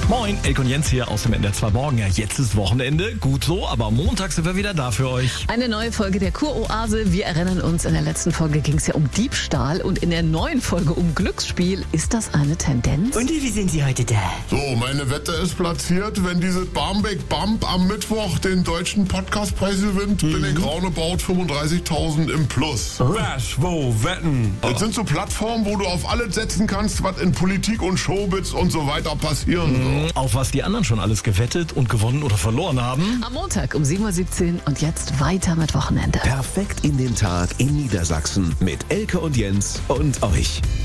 Moin, Elke und Jens hier aus dem NDR2 Morgen. Ja, jetzt ist Wochenende, gut so, aber Montag sind wir wieder da für euch. Eine neue Folge der Kuroase. Wir erinnern uns, in der letzten Folge ging es ja um Diebstahl und in der neuen Folge um Glücksspiel. Ist das eine Tendenz? Und wie sind Sie heute da? So, meine Wette ist platziert. Wenn diese Barmbek Bump am Mittwoch den deutschen Podcastpreis gewinnt, bin ich roundabout 35.000 im Plus. Was? Wo? Wetten? Das sind so Plattformen, wo du auf alles setzen kannst, was in Politik und Showbiz und so weiter passieren soll. Auf was die anderen schon alles gewettet und gewonnen oder verloren haben. Am Montag um 7.17 Uhr und jetzt weiter mit Wochenende. Perfekt in den Tag in Niedersachsen mit Elke und Jens und euch.